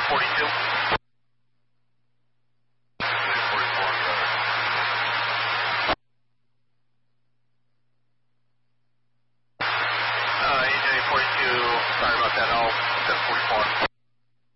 42. AJ 42, sorry about that, I'll set 44.